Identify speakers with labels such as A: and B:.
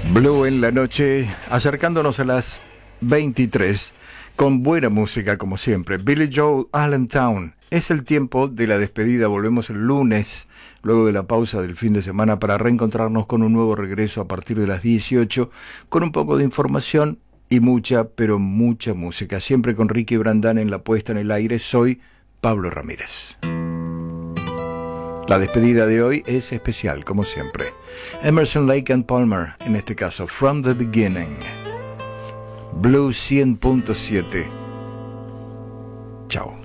A: Blue en la noche, acercándonos a las 23, con buena música como siempre. Billy Joel, Allentown. Es el tiempo de la despedida, volvemos el lunes, luego de la pausa del fin de semana, para reencontrarnos con un nuevo regreso a partir de las 18, con un poco de información y mucha, pero mucha música. Siempre con Ricky Brandán en la puesta en el aire, soy Pablo Ramírez. La despedida de hoy es especial, como siempre. Emerson, Lake and Palmer, en este caso, From the Beginning. Blue 100.7. Chao.